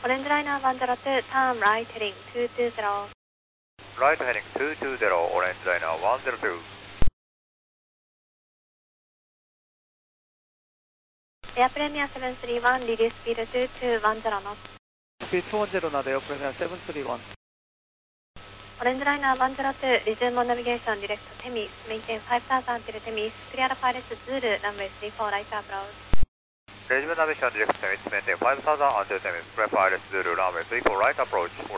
オレンジライナー102、turn right heading 220。 Right heading 220、オレンジライナー102。 エアプレミア731、リリーススピード2210ノット。 Speed 210 now, the Premier 731. オレンジライナー102、リズムオンナビゲーション、ディレクトテミス、メインテン5000 till テミス、クリアラパイレッツズール、ランウェイ34、ライトアプローチ。 レジメナビションディレクトテミス、メインテン5000 until テミス、クリアパイレッツズール、ランウェイ34、ライトアプローチ。